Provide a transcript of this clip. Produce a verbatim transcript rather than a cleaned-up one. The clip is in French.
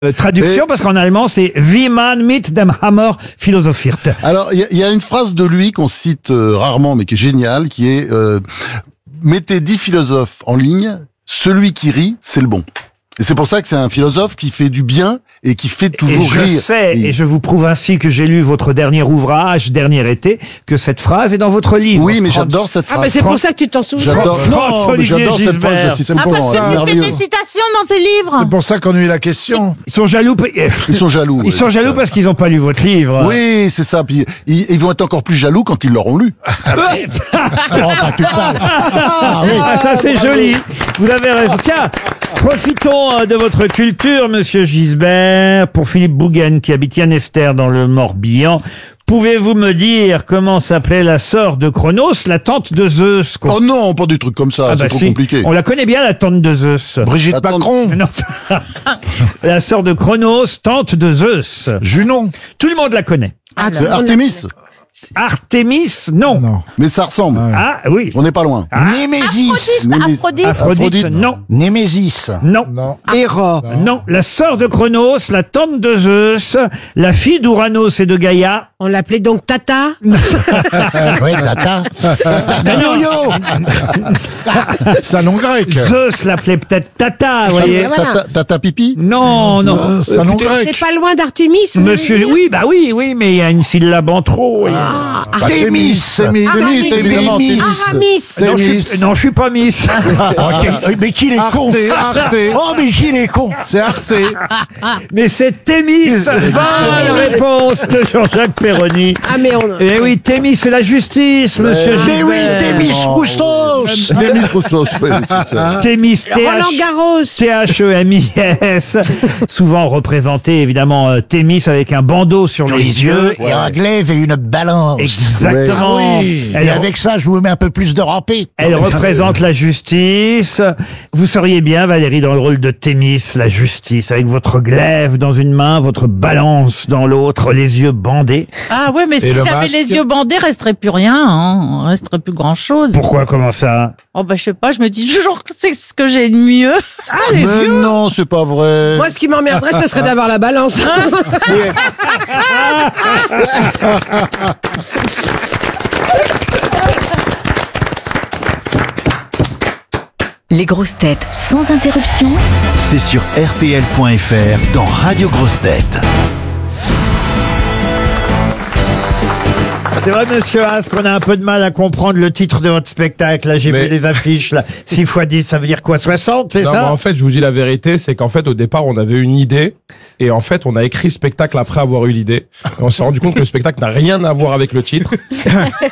Euh, traduction, Et- parce qu'en allemand, c'est Wie man mit dem Hammer philosophiert. Alors, il y, y a une phrase de lui qu'on cite euh, rarement, mais qui est géniale, qui est euh, mettez dix philosophes en ligne, celui qui rit, c'est le bon. Et c'est pour ça que c'est un philosophe qui fait du bien et qui fait Et toujours je rire. sais, et je vous prouve ainsi que j'ai lu votre dernier ouvrage, dernier été, que cette phrase est dans votre livre. Oui, mais Franz- j'adore cette Ah, phrase. mais c'est pour ça que tu t'en souviens. J'adore. Franz Non, mais Olivier j'adore cette phrase. Gisbert. Je suis Ah, parce simplement que tu fais merveilleux. des citations dans tes livres. C'est pour ça qu'on a eu la question. Ils sont jaloux. Ils sont jaloux. Ils sont jaloux parce qu'ils n'ont pas lu votre livre. Oui, c'est ça. Puis ils, ils vont être encore plus jaloux quand ils l'auront lu. Ah, ça c'est joli. Vous avez raison. Tiens, profitons euh, de votre culture, monsieur Gisbert, pour Philippe Bouguen qui habite Yann-Esther dans le Morbihan. Pouvez-vous me dire comment s'appelait la sœur de Cronos, la tante de Zeus? Oh non, pas des trucs comme ça. Ah c'est bah trop si. compliqué. On la connaît bien, la tante de Zeus. Brigitte Attends. Macron. Non. La sœur de Cronos, tante de Zeus. Junon. Tout le monde la connaît. C'est Artémis. Artémis, non. Non. Mais ça ressemble. Ah oui. On n'est pas loin. Némésis. Némésis. Aphrodite. Aphrodite, Aphrodite. non. Némésis. Non. Non. Héra. Non, la sœur de Cronos, la tante de Zeus, la fille d'Ouranos et de Gaïa. On l'appelait donc Tata. Oui, Tata. C'est un nom grec. Zeus l'appelait peut-être Tata, vous voyez. Ah, voilà. Tata, tata pipi. Non, non. C'est un nom Écoutez, grec. C'est pas loin d'Artémis. vous Monsieur, voulez dire oui, bah oui, oui, mais il y a une syllabe en trop. oui. Bah, Thémis. Thémis. Thémis, évidemment. Thémis. Aramis. Non, je Thémis. suis, non, je suis pas Miss. Mais qui est con. Arte. Oh, mais qui est con. C'est Arte. Mais c'est Thémis. Bonne réponse de Jean-Jacques Perroni. Ah, mais on. Eh oui, Thémis, c'est la justice, monsieur Gilbert. Mais oui, Thémis Roustos. Thémis Roussos, oui, c'est ça. Thémis, T Roland H Garros. T H E M I S, souvent représenté évidemment euh, Thémis avec un bandeau sur les, yeux. et un glaive et une balance. Exactement. Elle, Et avec ça, je vous mets un peu plus de rampé. elle représente la justice. Vous seriez bien, Valérie, dans le rôle de Thémis, la justice, avec votre glaive dans une main, votre balance dans l'autre, les yeux bandés. Ah ouais, mais si Et le j'avais masque les yeux bandés, resterait plus rien, hein. Resterait plus grand chose. Pourquoi, comment ça? Oh bah je sais pas, je me dis toujours que c'est ce que j'ai de mieux. Ah, les Mais yeux. non, c'est pas vrai. Moi, ce qui m'emmerderait, ce serait d'avoir la balance. Les grosses têtes sans interruption. C'est sur R T L point F R dans Radio Grosses Têtes. C'est vrai, monsieur Haas, qu'on a un peu de mal à comprendre le titre de votre spectacle. Là, j'ai Mais- vu les affiches, là. six fois dix, ça veut dire quoi? soixante, c'est Non, ça? mais en fait, je vous dis la vérité, c'est qu'en fait, au départ, on avait une idée, et en fait, on a écrit le spectacle après avoir eu l'idée. Et on s'est rendu compte que le spectacle n'a rien à voir avec le titre.